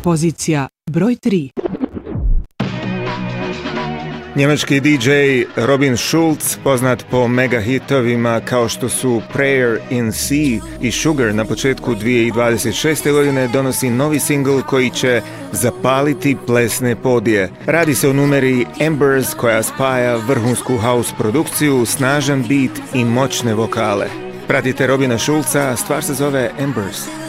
Pozicija broj 3. Njemački DJ Robin Schulz, poznat po mega hitovima kao što su Prayer in C i Sugar na početku 2026. godine, donosi novi singl koji će zapaliti plesne podije. Radi se o numeri Embers koja spaja vrhunsku house produkciju, snažan beat i moćne vokale. Pratite Robina Schulza, stvar se zove Embers.